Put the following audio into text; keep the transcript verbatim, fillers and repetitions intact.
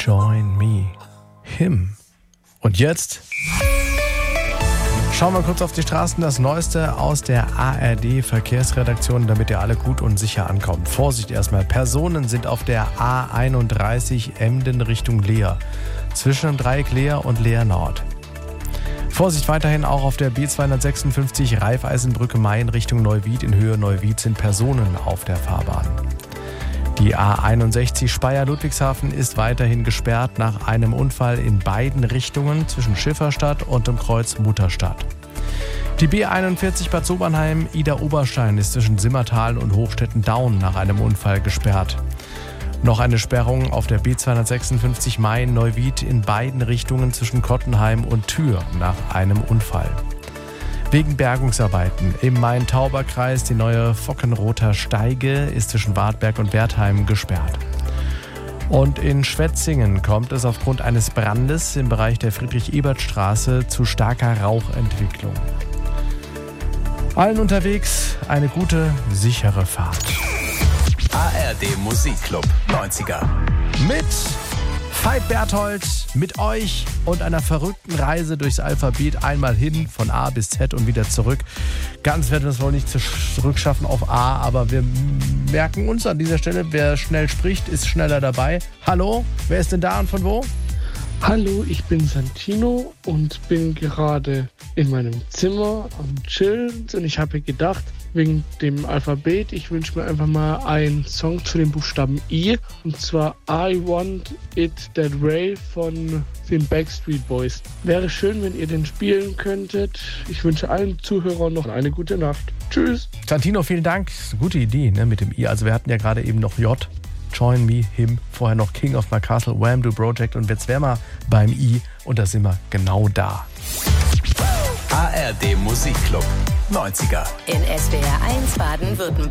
Join Me, Him. Und jetzt schauen wir kurz auf die Straßen. Das Neueste aus der A R D-Verkehrsredaktion, damit ihr alle gut und sicher ankommt. Vorsicht erstmal, Personen sind auf der A einunddreißig Emden Richtung Leer. Zwischen dem Dreieck Leer und Leer Nord. Vorsicht weiterhin auch auf der B zweihundertsechsundfünfzig Raiffeisenbrücke Main Richtung Neuwied. In Höhe Neuwied sind Personen auf der Fahrbahn. Die A einundsechzig Speyer-Ludwigshafen ist weiterhin gesperrt nach einem Unfall in beiden Richtungen zwischen Schifferstadt und dem Kreuz Mutterstadt. Die B einundvierzig Bad Sobernheim Ida-Oberstein ist zwischen Simmertal und Hochstetten-Daun nach einem Unfall gesperrt. Noch eine Sperrung auf der B zweihundertsechsundfünfzig Main-Neuwied in beiden Richtungen zwischen Kottenheim und Thür nach einem Unfall. Wegen Bergungsarbeiten im Main-Tauber-Kreis die neue Fockenrother Steige ist zwischen Wartberg und Wertheim gesperrt. Und in Schwetzingen kommt es aufgrund eines Brandes im Bereich der Friedrich-Ebert-Straße zu starker Rauchentwicklung. Allen unterwegs eine gute, sichere Fahrt. A R D Musikclub neunziger. Mit Veit Berthold, mit euch und einer verrückten Reise durchs Alphabet. Einmal hin von A bis Z und wieder zurück. Ganz werden wir es wohl nicht zurückschaffen auf A, aber wir merken uns an dieser Stelle, wer schnell spricht, ist schneller dabei. Hallo, wer ist denn da und von wo? Hallo, ich bin Santino und bin gerade in meinem Zimmer am Chillen und ich habe gedacht, wegen dem Alphabet, ich wünsche mir einfach mal einen Song zu dem Buchstaben I, und zwar I Want It That Way von den Backstreet Boys. Wäre schön, wenn ihr den spielen könntet. Ich wünsche allen Zuhörern noch eine gute Nacht. Tschüss. Santino, vielen Dank. Gute Idee, ne, mit dem I. Also wir hatten ja gerade eben noch J. Join Me, Him, vorher noch King of My Castle, Wham! Do Project und jetzt wären wir beim I und da sind wir genau da. A R D Musikclub neunziger. In S W R eins Baden-Württemberg.